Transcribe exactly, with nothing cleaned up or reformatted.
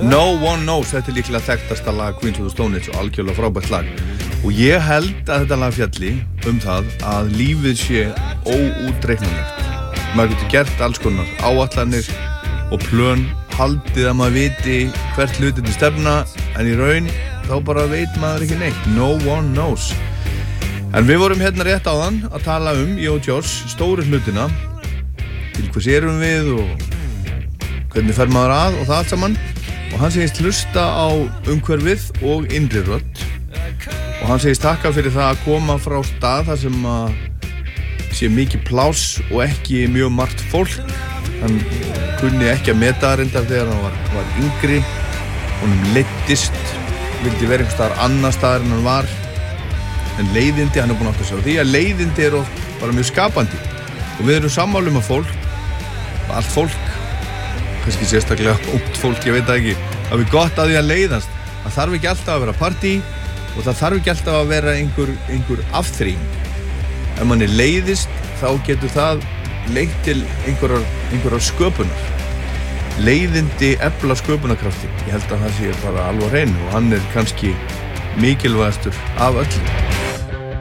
No One Knows, þetta er líklega þekktasta lag Queens of the Stone Age og algjörlega frábært lag og ég held að þetta lag fjalli um það að lífið sé óútreiknanlegt maður getur gert alls konar áætlanir og plön haldið að maður viti hvert hlutinni stefna en í raun þá bara veit maður ekki neitt No One Knows en við vorum hérna rétt áðan að tala um ég og George, stóru hlutina til hvers erum við og hvernig fer maður að og það allt saman og hann segist hlusta á umhverfið og innri rödd og hann segist takka fyrir það að koma frá stað þar sem að sé mikið pláss og ekki mjög margt fólk hann kunni ekki að meta reyndar þegar hann var, var yngri honum leiddist vildi vera einhvers staðar annar staðar en hann var en leiðindi, hann er búinn átt að sjá því að leiðindi er oft bara mjög skapandi og við erum sammála um að fólk allt fólk kannski sérstaklega ungt fólk, ég veit það ekki að við gott að því að leiðast það þarf ekki alltaf að vera partí og það þarf ekki alltaf að vera einhver, einhver afþrýing ef manni leiðist þá getur það leitt til einhverjar, einhverjar sköpunar leiðindi efla sköpunarkrafti ég held að það sé bara alveg hreinu og hann er kannski mikilvægastur af öllum